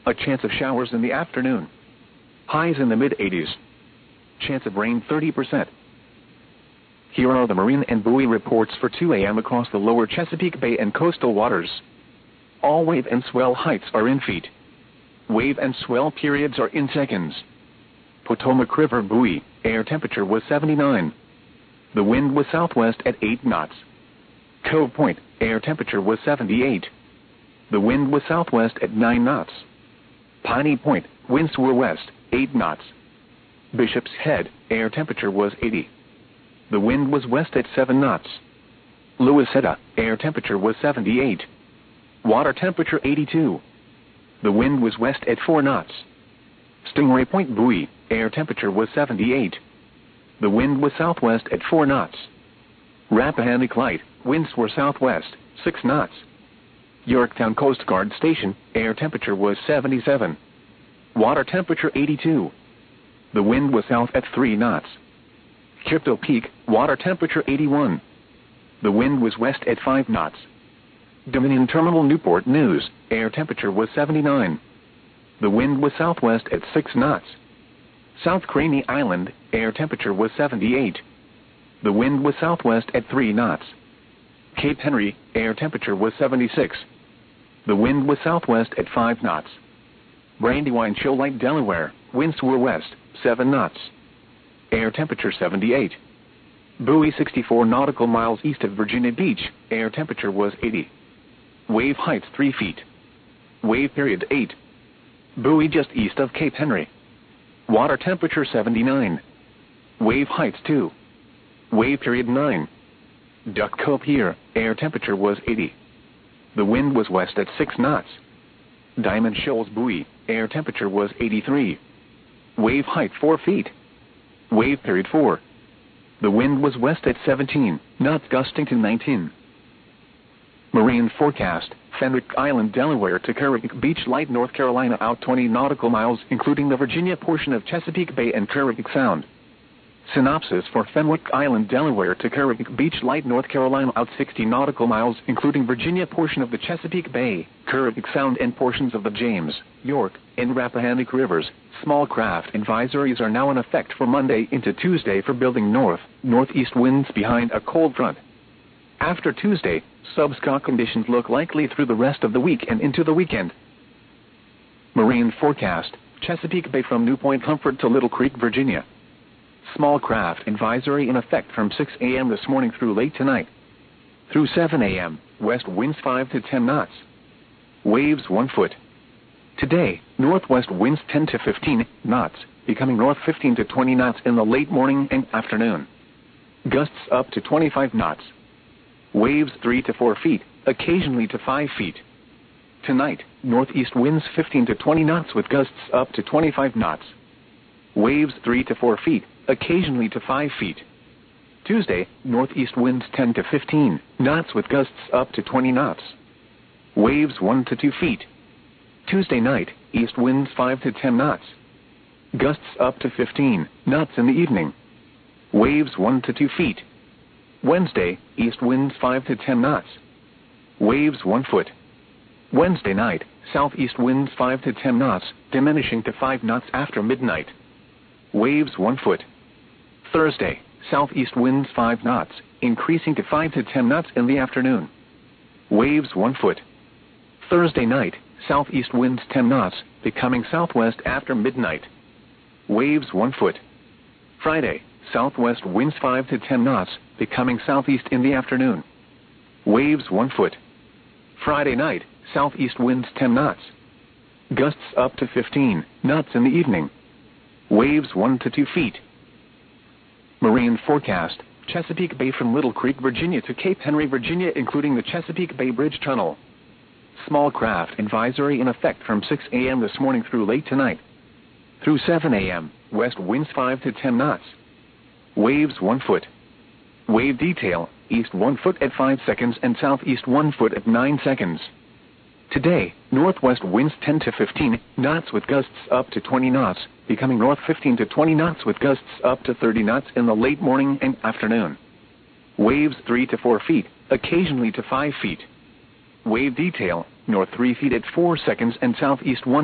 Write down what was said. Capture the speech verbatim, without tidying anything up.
A chance of showers in the afternoon. Highs in the mid eighties. Chance of rain thirty percent. Here are the marine and buoy reports for two A M across the lower Chesapeake Bay and coastal waters. All wave and swell heights are in feet. Wave and swell periods are in seconds. Potomac River buoy, air temperature was seventy-nine. The wind was southwest at eight knots. Cove Point, air temperature was seventy-eight. The wind was southwest at nine knots. Piney Point, winds were west, eight knots. Bishop's Head, air temperature was eighty. The wind was west at seven knots. Louisetta, air temperature was seventy-eight. Water temperature eighty-two. The wind was west at four knots. Stingray Point buoy, air temperature was seventy-eight. The wind was southwest at four knots. Rappahannock Light, winds were southwest, six knots. Yorktown Coast Guard Station, air temperature was seventy-seven. Water temperature eighty-two. The wind was south at three knots. Crypto Peak, water temperature eighty-one. The wind was west at five knots. Dominion Terminal Newport News, air temperature was seventy-nine. The wind was southwest at six knots. South Craney Island, air temperature was seventy-eight. The wind was southwest at three knots. Cape Henry, air temperature was seventy-six. The wind was southwest at five knots. Brandywine Shoal Light, Delaware, winds were west, seven knots. Air temperature seventy-eight. Buoy sixty-four nautical miles east of Virginia Beach, air temperature was eighty. Wave height three feet. Wave period eight. Buoy just east of Cape Henry. Water temperature seventy-nine. Wave height two. Wave period nine. Duck Cove Pier, air temperature was eighty. The wind was west at six knots. Diamond Shoals buoy, air temperature was eighty-three. Wave height four feet. Wave period four. The wind was west at seventeen, knots gusting to nineteen. Marine forecast, Fenwick Island, Delaware to Kerrville Beach, Light, North Carolina, out twenty nautical miles, including the Virginia portion of Chesapeake Bay and Kerrville Sound. Synopsis for Fenwick Island, Delaware to Kerrville Beach, Light, North Carolina, out sixty nautical miles, including Virginia portion of the Chesapeake Bay, Kerrville Sound and portions of the James, York, and Rappahannock Rivers. Small craft advisories are now in effect for Monday into Tuesday for building north, northeast winds behind a cold front. After Tuesday, subscale conditions look likely through the rest of the week and into the weekend. Marine forecast, Chesapeake Bay from New Point Comfort to Little Creek, Virginia. Small craft advisory in effect from six A M this morning through late tonight. Through seven A M, west winds five to ten knots. Waves one foot. Today, northwest winds ten to fifteen knots, becoming north fifteen to twenty knots in the late morning and afternoon. Gusts up to twenty-five knots. Waves three to four feet, occasionally to five feet. Tonight, northeast winds fifteen to twenty knots with gusts up to twenty-five knots. Waves three to four feet, occasionally to five feet. Tuesday, northeast winds ten to fifteen knots with gusts up to twenty knots. Waves one to two feet. Tuesday night, east winds five to ten knots. Gusts up to fifteen knots in the evening. Waves one to two feet. Wednesday, east winds five to ten knots. Waves one foot. Wednesday night, southeast winds five to ten knots, diminishing to five knots after midnight. Waves one foot. Thursday, southeast winds five knots, increasing to five to ten knots in the afternoon. Waves one foot. Thursday night, southeast winds ten knots, becoming southwest after midnight. Waves one foot. Friday, southwest winds five to ten knots, becoming southeast in the afternoon. Waves one foot. Friday night, southeast winds ten knots. Gusts up to fifteen knots in the evening. Waves one to two feet. Marine forecast, Chesapeake Bay from Little Creek, Virginia to Cape Henry, Virginia, including the Chesapeake Bay Bridge Tunnel. Small craft advisory in effect from six A M this morning through late tonight. Through seven A M, west winds five to ten knots. Waves one foot. Wave detail, east one foot at five seconds and southeast one foot at nine seconds. Today, northwest winds ten to fifteen knots with gusts up to twenty knots, becoming north fifteen to twenty knots with gusts up to thirty knots in the late morning and afternoon. Waves three to four feet, occasionally to five feet. Wave detail, north three feet at four seconds and southeast one